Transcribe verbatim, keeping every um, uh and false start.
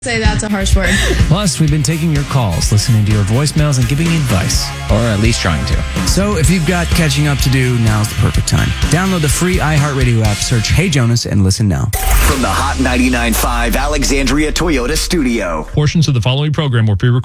Say that's a harsh word. Plus, we've been taking your calls, listening to your voicemails, and giving you advice. Or at least trying to. So if you've got catching up to do, now's the perfect time. Download the free iHeartRadio app, search Hey Jonas, and listen now. From the Hot ninety-nine point five Alexandria Toyota studio. Portions of the following program were pre-recorded.